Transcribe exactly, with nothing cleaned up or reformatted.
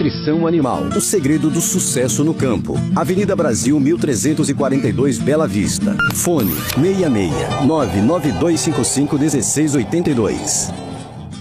nutrição animal. O segredo do sucesso no campo. Avenida Brasil mil trezentos e quarenta e dois, Bela Vista. Fone seis seis nove nove dois cinco cinco um seis oito dois.